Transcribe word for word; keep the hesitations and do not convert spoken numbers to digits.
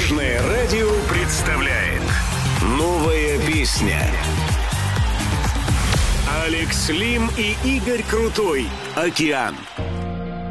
Дорожное радио представляет новая песня. Алекс Лим и Игорь Крутой. «Океан».